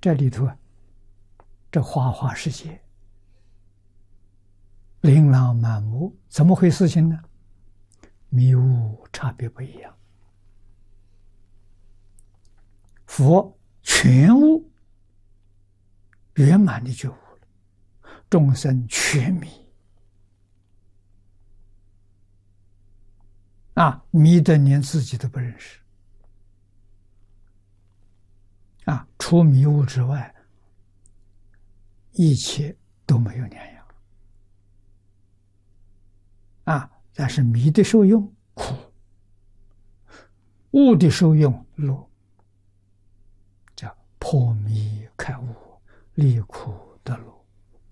这里头这花花世界，琳琅满目，怎么回事情呢？迷悟差别不一样。佛全悟，圆满的觉悟了，众生全迷。迷得连自己都不认识。除迷悟之外，一切都没有两样。但是迷的受用苦，悟的受用乐，叫破迷开悟，离苦得乐。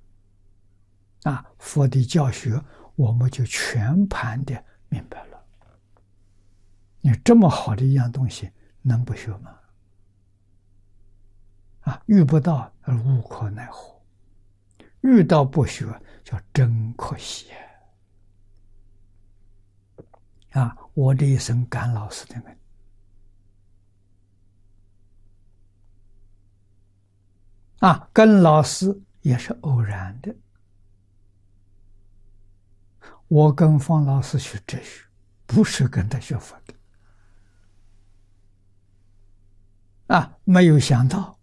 佛的教学我们就全盘的明白了。你这么好的一样东西能不学吗？遇不到而无可奈何，遇到不学叫真可惜。我这一生感老师的恩，跟老师也是偶然的。我跟方老师学哲学，不是跟他学佛的。没有想到，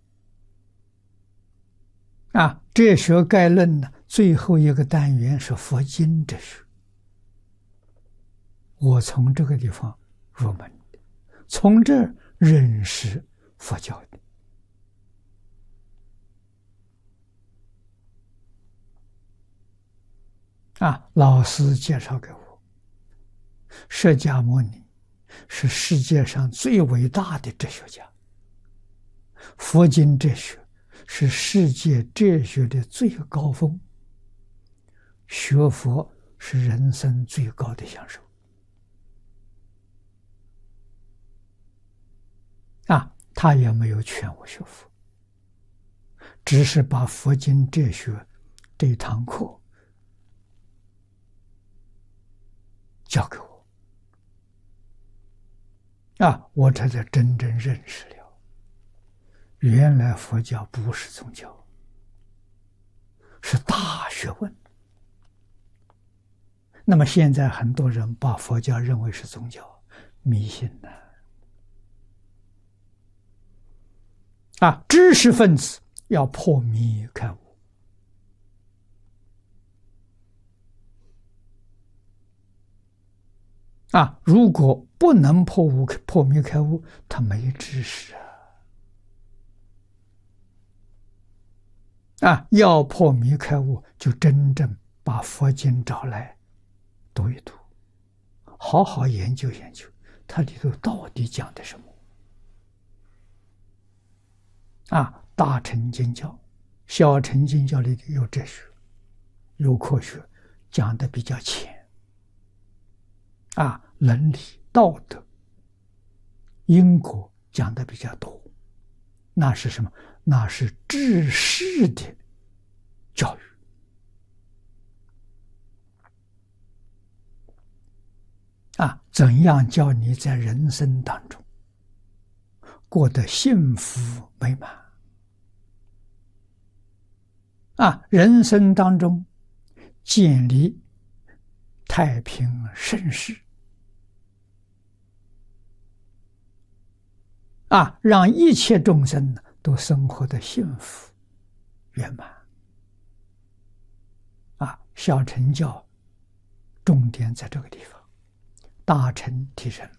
哲学概论呢，最后一个单元是佛经哲学。我从这个地方入门的，从这儿认识佛教的。老师介绍给我，释迦牟尼是世界上最伟大的哲学家，佛经哲学是世界哲学的最高峰，学佛是人生最高的享受。他也没有劝我学佛，只是把佛经哲学这一堂课教给我。我才真正认识了，原来佛教不是宗教，是大学问。那么现在很多人把佛教认为是宗教，迷信了。知识分子要破迷开悟。如果不能破迷开悟，他没知识要破迷开悟，就真正把佛经找来读一读，好好研究研究，它里头到底讲的什么。大乘经教、小乘经教里有哲学，有科学，讲的比较浅。伦理、道德、因果讲的比较多。那是什么？那是治世的教育。怎样教你在人生当中过得幸福美满？人生当中建立太平盛世，让一切众生都生活的幸福圆满。小乘教重点在这个地方，大乘提升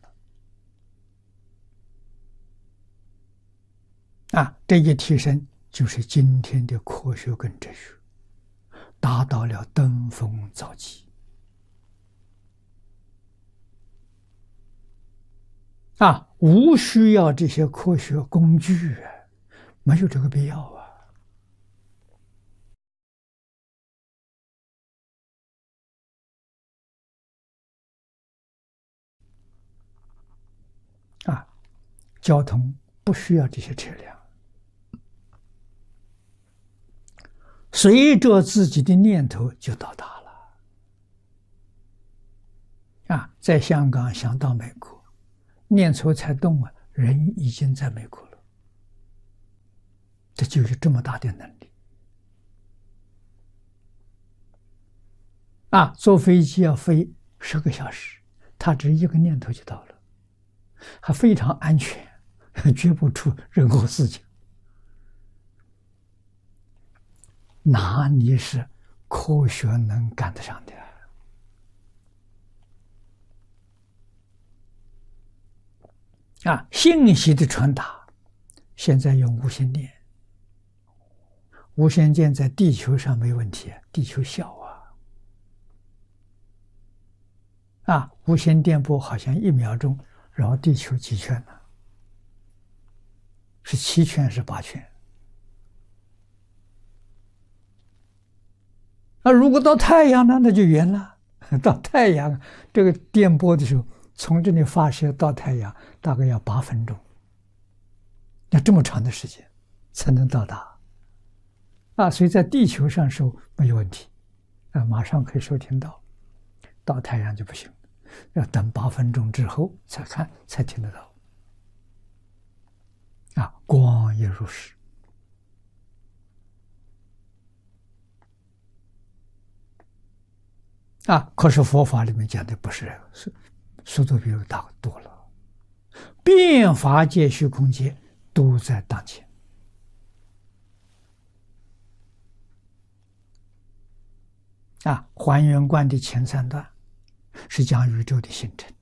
了。这一提升就是今天的科学跟哲学达到了登峰造极。无需要这些科学工具，没有这个必要交通不需要这些车辆，随着自己的念头就到达了。在香港想到美国，念头才动人已经在美国了。 这就有这么大的能力啊！坐飞机要飞10个小时，他只一个念头就到了，还非常安全，绝不出任何事情。哪里是科学能赶得上的啊？信息的传达，现在用无线电，无线电在地球上没问题，地球小啊，无线电波好像1秒钟绕地球几圈呢？是7圈是8圈？那如果到太阳呢，那就远了。到太阳这个电波的时候，从这里发射到太阳大概要8分钟，要这么长的时间才能到达啊！所以在地球上收没有问题啊，马上可以收听到。到太阳就不行，要等8分钟之后才听得到啊！光也如是。啊！可是佛法里面讲的不是这个，速度比我大多了。变法界、虚空界都在当前啊！还原观的前3段是讲宇宙的形成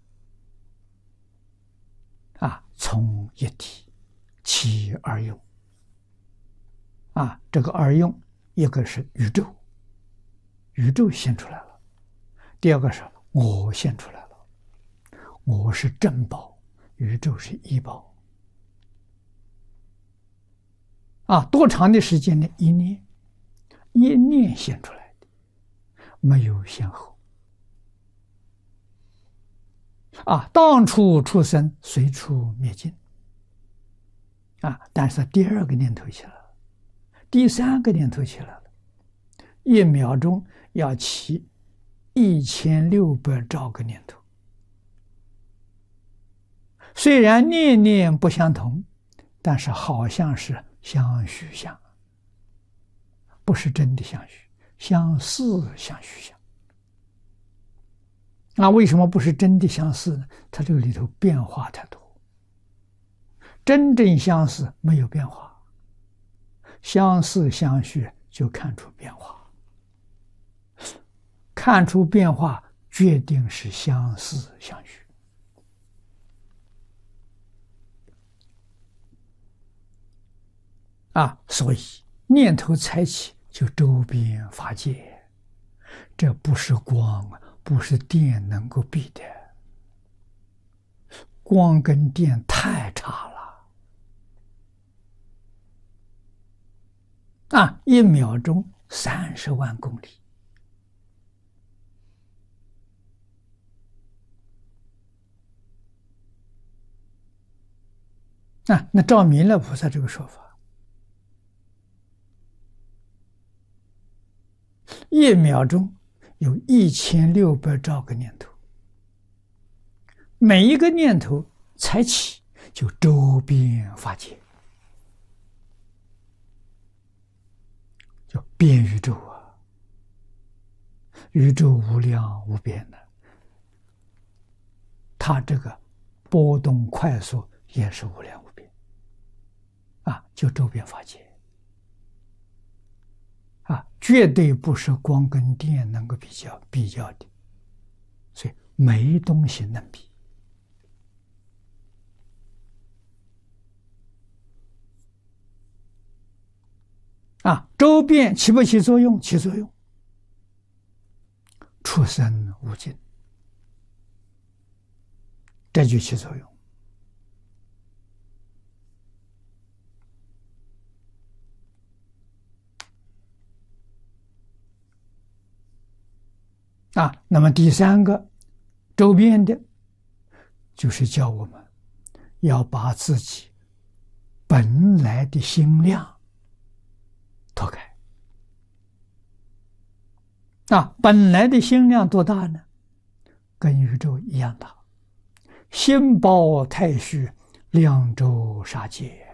啊，从一体起而用啊，这个而用，一个是宇宙，宇宙现出来了。第二个是我现出来了，我是正宝，宇宙是异宝啊！多长的时间呢？一念现出来的，没有先后啊！当初出生，随处灭尽啊！但是第2个念头起来了，第3个念头起来了，1秒钟要起1600兆个念头，虽然念念不相同，但是好像是相续相，不是真的相续，相似相续相。那为什么不是真的相似呢？它这个里头变化太多，真正相似没有变化，相似相续就看出变化。看出变化，决定是相似相续啊！所以念头才起，就周边法界，这不是光，不是电能够比的。光跟电太差了啊！1秒钟30万公里。啊，那照弥勒菩萨这个说法，1秒钟有1600兆个念头，每一个念头才起，就周边法界，叫遍宇宙啊！宇宙无量无边的，它这个波动快速也是无量无边啊，就周边法界啊，绝对不是光跟电能够比较的，所以没东西能比啊。周边起不起作用？起作用，出生无尽，这就起作用。啊，那么第3个周边的，就是叫我们要把自己本来的心量脱开。啊，本来的心量多大呢？跟宇宙一样大，心包太虚，量周沙界。